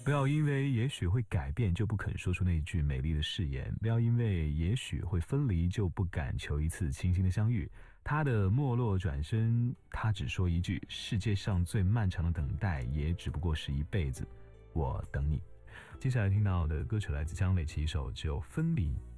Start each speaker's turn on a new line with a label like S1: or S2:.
S1: 不要因为也许会改变就不肯说出那句美丽的誓言，不要因为也许会分离就不敢求一次清新的相遇。他的没落转身，他只说一句：世界上最漫长的等待也只不过是一辈子，我等你。接下来听到的歌曲来自江磊奇一首《只有分离